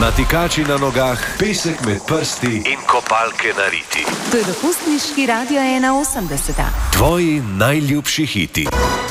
Natikači na nogah, pesek med prsti in kopalke na riti. To je dopustniški Radio 81. Tvoji najljubši hiti.